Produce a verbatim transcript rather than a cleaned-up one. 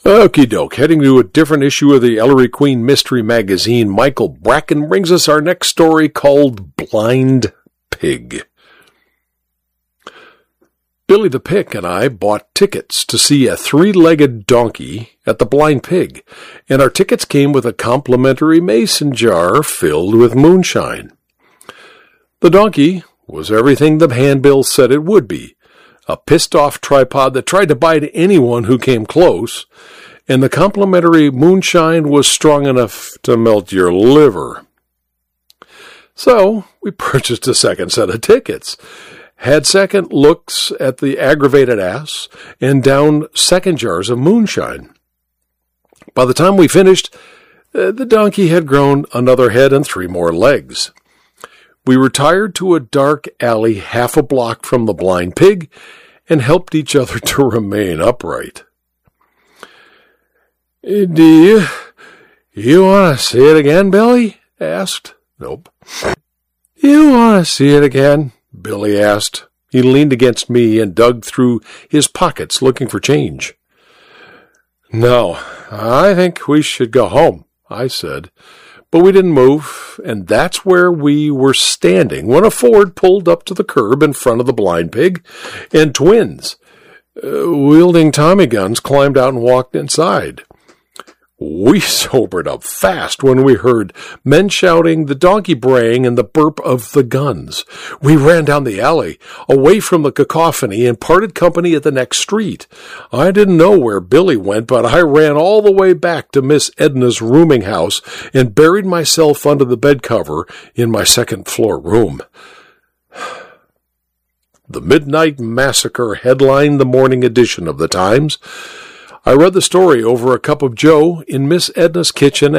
Okie doke, heading to a different issue of the Ellery Queen Mystery Magazine, Michael Bracken brings us our next story called Blind Pig. Billy the Pick and I bought tickets to see a three-legged donkey at the Blind Pig, and our tickets came with a complimentary mason jar filled with moonshine. The donkey was everything the handbill said it would be, a pissed-off tripod that tried to bite anyone who came close, and the complimentary moonshine was strong enough to melt your liver. So we purchased a second set of tickets, had second looks at the aggravated ass, and downed second jars of moonshine. By the time we finished, uh, the donkey had grown another head and three more legs. We retired to a dark alley half a block from the Blind Pig and helped each other to remain upright. Do you, you want to see it again, Billy? Asked. Nope. You want to see it again? Billy asked. He leaned against me and dug through his pockets looking for change. No, I think we should go home, I said. But we didn't move, and that's where we were standing when a Ford pulled up to the curb in front of the Blind Pig, and twins, uh, wielding Tommy guns, climbed out and walked inside. We sobered up fast when we heard men shouting, the donkey braying, and the burp of the guns. We ran down the alley, away from the cacophony, and parted company at the next street. I didn't know where Billy went, but I ran all the way back to Miss Edna's rooming house and buried myself under the bed cover in my second-floor room. The Midnight Massacre headlined the morning edition of the Times. I read the story over a cup of joe in Miss Edna's kitchen